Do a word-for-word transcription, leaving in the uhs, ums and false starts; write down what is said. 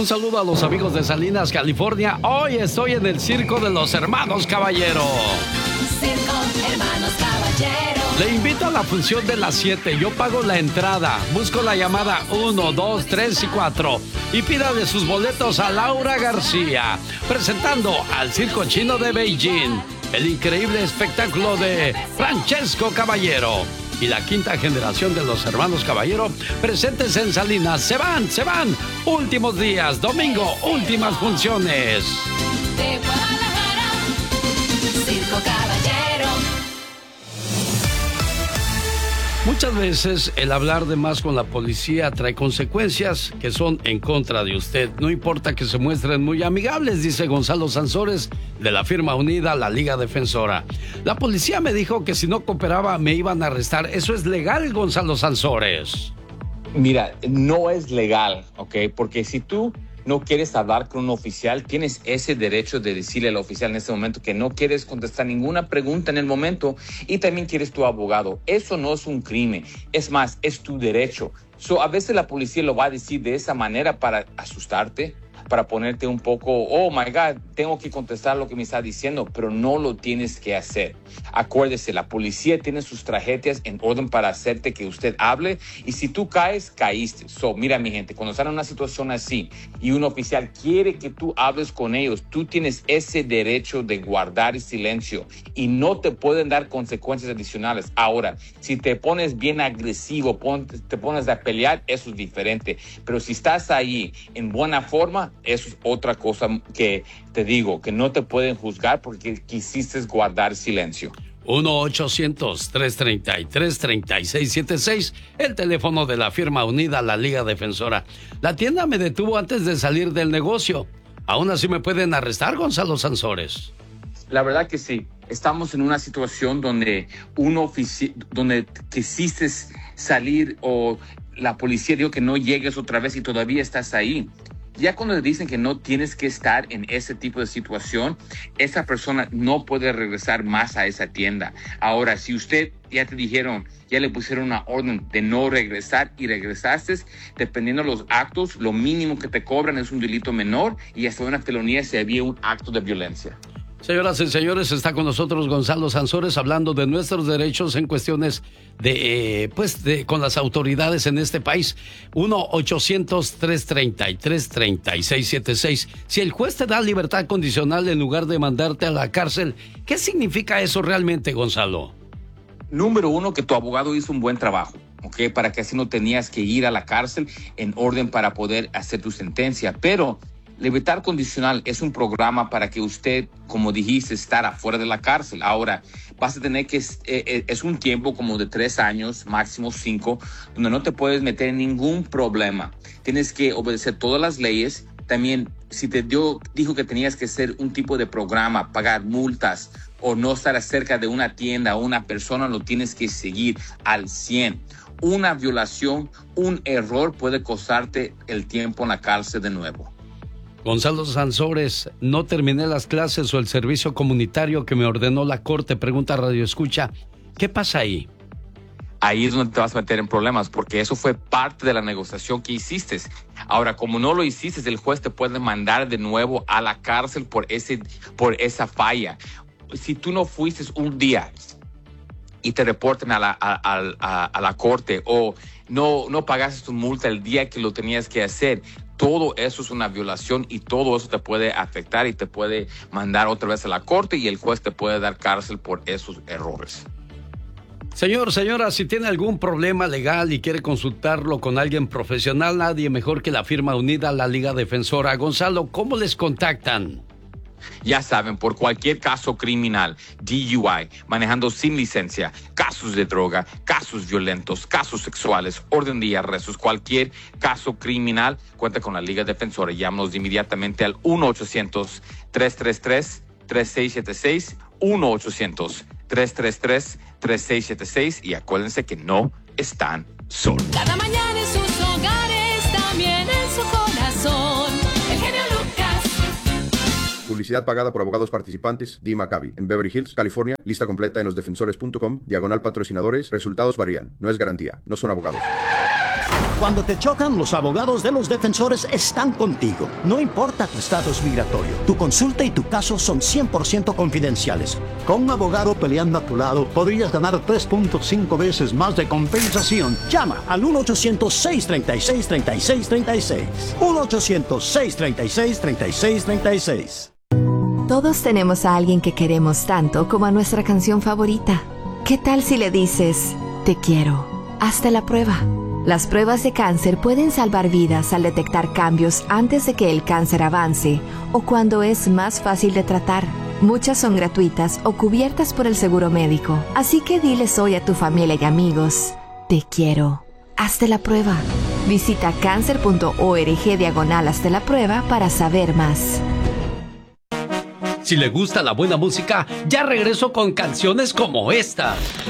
Un saludo a los amigos de Salinas, California. Hoy estoy en el Circo de los Hermanos Caballero. Circo Hermanos Caballero. Le invito a la función de las siete. Yo pago la entrada. Busco la llamada uno, dos, tres y cuatro. Y pídale sus boletos a Laura García. Presentando al Circo Chino de Beijing. El increíble espectáculo de Francesco Caballero. Y la quinta generación de los Hermanos Caballero presentes en Salinas. Se van, se van. Últimos días, domingo, últimas funciones. De Guadalajara, Circo Caballero. Muchas veces el hablar de más con la policía trae consecuencias que son en contra de usted. No importa que se muestren muy amigables, dice Gonzalo Sansores, de la firma unida La Liga Defensora. La policía me dijo que si no cooperaba me iban a arrestar. ¿Eso es legal, Gonzalo Sansores? Mira, no es legal, ¿ok? Porque si tú no quieres hablar con un oficial, tienes ese derecho de decirle al oficial en este momento que no quieres contestar ninguna pregunta en el momento y también quieres tu abogado. Eso no es un crimen, es más, es tu derecho. So, a veces la policía lo va a decir de esa manera para asustarte, para ponerte un poco, oh my God, tengo que contestar lo que me está diciendo, pero no lo tienes que hacer. Acuérdese, la policía tiene sus tragedias en orden para hacerte que usted hable, y si tú caes, caíste. So, mira mi gente, cuando están en una situación así y un oficial quiere que tú hables con ellos, tú tienes ese derecho de guardar silencio y no te pueden dar consecuencias adicionales. Ahora, si te pones bien agresivo, pon, te pones a pelear, eso es diferente. Pero si estás ahí en buena forma, eso es otra cosa que te digo, que no te pueden juzgar porque quisiste guardar silencio. uno ochocientos, tres treinta y tres, treinta y seis setenta y seis, el teléfono de la firma unida La Liga Defensora. La tienda me detuvo antes de salir del negocio. ¿Aún así me pueden arrestar, Gonzalo Sansores? La verdad que sí. Estamos en una situación donde un ofici- donde quisiste salir o la policía dijo que no llegues otra vez y todavía estás ahí. Ya cuando le dicen que no tienes que estar en ese tipo de situación, esa persona no puede regresar más a esa tienda. Ahora, si usted ya te dijeron, ya le pusieron una orden de no regresar y regresaste, dependiendo de los actos, lo mínimo que te cobran es un delito menor y hasta una felonía si había un acto de violencia. Señoras y señores, está con nosotros Gonzalo Sansores hablando de nuestros derechos en cuestiones de, eh, pues, de, con las autoridades en este país. uno ochocientos, tres treinta y tres, treinta y seis setenta y seis. Si el juez te da libertad condicional en lugar de mandarte a la cárcel, ¿qué significa eso realmente, Gonzalo? Número uno, que tu abogado hizo un buen trabajo, ¿ok? Para que así no tenías que ir a la cárcel en orden para poder hacer tu sentencia. Pero libertad condicional es un programa para que usted, como dijiste, estar afuera de la cárcel. Ahora, vas a tener que, eh, es un tiempo como de tres años, máximo cinco, donde no te puedes meter en ningún problema. Tienes que obedecer todas las leyes. También, si te dio, dijo que tenías que hacer un tipo de programa, pagar multas o no estar cerca de una tienda o una persona, lo tienes que seguir al cien. Una violación, un error puede costarte el tiempo en la cárcel de nuevo. Gonzalo Sansores, no terminé las clases o el servicio comunitario que me ordenó la corte. Pregunta Radio Escucha, ¿qué pasa ahí? Ahí es donde te vas a meter en problemas, porque eso fue parte de la negociación que hiciste. Ahora, como no lo hiciste, el juez te puede mandar de nuevo a la cárcel por ese, por esa falla. Si tú no fuiste un día y te reporten a la, a, a, a la corte o no, no pagaste tu multa el día que lo tenías que hacer, todo eso es una violación y todo eso te puede afectar y te puede mandar otra vez a la corte y el juez te puede dar cárcel por esos errores. Señor, señora, si tiene algún problema legal y quiere consultarlo con alguien profesional, nadie mejor que la firma unida La Liga Defensora. Gonzalo, ¿cómo les contactan? Ya saben, por cualquier caso criminal, D U I, manejando sin licencia, casos de droga, casos violentos, casos sexuales, orden de arrestos, cualquier caso criminal, cuenta con la Liga Defensora. Llámanos inmediatamente al uno ochocientos, tres tres tres, tres seis siete seis, uno ochocientos, tres tres tres, tres seis siete seis y acuérdense que no están solos. Cada mañana en sus hogares, también en su corazón. El genio Lucas. Publicidad pagada por abogados participantes. Dee Maccabi. En Beverly Hills, California. Lista completa en los defensores punto com. Diagonal patrocinadores. Resultados varían. No es garantía. No son abogados. Cuando te chocan, los abogados de los defensores están contigo. No importa tu estatus migratorio, tu consulta y tu caso son cien por ciento confidenciales. Con un abogado peleando a tu lado, podrías ganar tres punto cinco veces más de compensación. Llama al uno ochocientos, seis treinta y seis, treinta y seis treinta y seis. uno ochocientos, seis treinta y seis, treinta y seis treinta y seis. Todos tenemos a alguien que queremos tanto como a nuestra canción favorita. ¿Qué tal si le dices, te quiero? Hazte la prueba. Las pruebas de cáncer pueden salvar vidas al detectar cambios antes de que el cáncer avance o cuando es más fácil de tratar. Muchas son gratuitas o cubiertas por el seguro médico. Así que diles hoy a tu familia y amigos, te quiero. Hazte la prueba. Visita cáncer.org diagonal hazte la prueba para saber más. Si le gusta la buena música, ya regreso con canciones como esta.